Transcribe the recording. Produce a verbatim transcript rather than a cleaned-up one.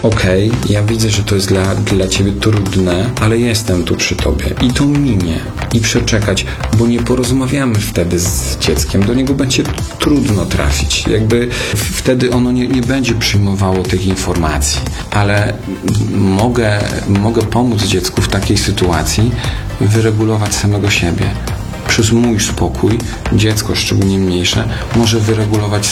okej, okay, ja widzę, że to jest dla, dla ciebie trudne, ale jestem tu przy tobie i to minie i przeczekać, bo nie porozmawiamy wtedy z dzieckiem, do niego będzie trudno trafić, jakby wtedy ono nie, nie będzie przyjmowało tych informacji, ale mogę, mogę pomóc dziecku w takiej sytuacji wyregulować samego siebie. Przez mój spokój dziecko, szczególnie mniejsze, może wyregulować